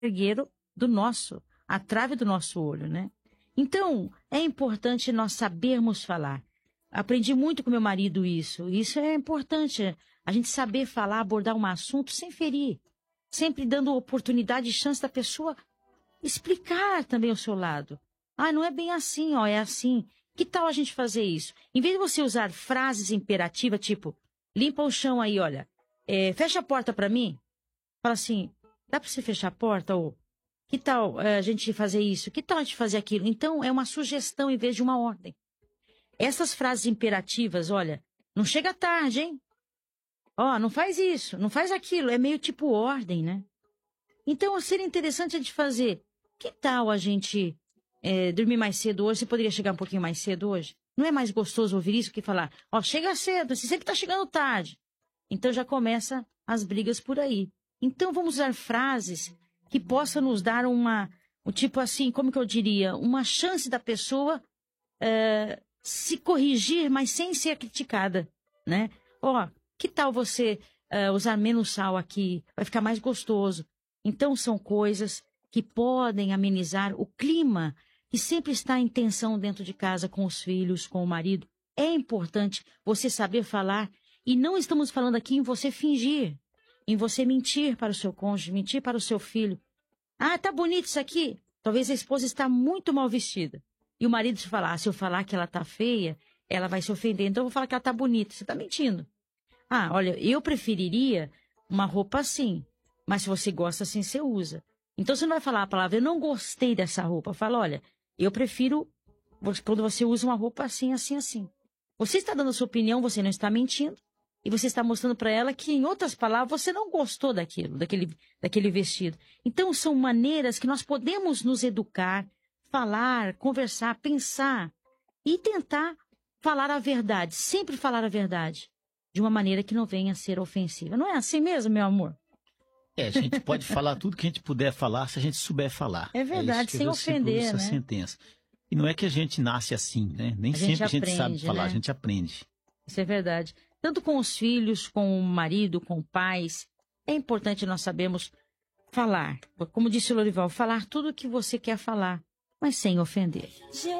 regueiro a trave do nosso olho, né? Então, é importante nós sabermos falar. Aprendi muito com meu marido isso. Isso é importante, a gente saber falar, abordar um assunto sem ferir. Sempre dando oportunidade e chance da pessoa explicar também o seu lado. Ah, não é bem assim, ó, é assim. Que tal a gente fazer isso? Em vez de você usar frases imperativas, tipo, limpa o chão aí, olha, fecha a porta pra mim. Fala assim, dá pra você fechar a porta? Ou, que tal a gente fazer isso? Que tal a gente fazer aquilo? Então, é uma sugestão em vez de uma ordem. Essas frases imperativas, olha, não chega tarde, hein? Ó, não faz isso, não faz aquilo. É meio tipo ordem, né? Então, seria interessante a gente fazer. Que tal a gente dormir mais cedo hoje? Você poderia chegar um pouquinho mais cedo hoje? Não é mais gostoso ouvir isso que falar, ó, chega cedo, você sempre tá chegando tarde. Então já começa as brigas por aí. Então vamos usar frases que possam nos dar tipo assim, como que eu diria, uma chance da pessoa se corrigir, mas sem ser criticada, né? Ó, que tal você usar menos sal aqui? Vai ficar mais gostoso. Então são coisas que podem amenizar o clima que sempre está em tensão dentro de casa com os filhos, com o marido. É importante você saber falar, e não estamos falando aqui em você fingir, em você mentir para o seu cônjuge, mentir para o seu filho. Ah, tá bonito isso aqui. Talvez a esposa está muito mal vestida. E o marido se eu falar que ela tá feia, ela vai se ofender. Então eu vou falar que ela tá bonita. Você tá mentindo. Ah, olha, eu preferiria uma roupa assim. Mas se você gosta assim, você usa. Então você não vai falar a palavra, eu não gostei dessa roupa. Fala, olha, eu prefiro quando você usa uma roupa assim, assim, assim. Você está dando a sua opinião, você não está mentindo. E você está mostrando para ela que, em outras palavras, você não gostou daquele vestido. Então, são maneiras que nós podemos nos educar, falar, conversar, pensar e tentar falar a verdade, sempre falar a verdade, de uma maneira que não venha a ser ofensiva. Não é assim mesmo, meu amor? A gente pode falar tudo que a gente puder falar se a gente souber falar. É verdade, sem ofender, essa né? sentença. E não é que a gente nasce assim, né? Nem sempre a gente sabe falar, né? A gente aprende. Isso é verdade. Tanto com os filhos, com o marido, com pais, é importante nós sabermos falar. Como disse o Lorival, falar tudo o que você quer falar, mas sem ofender.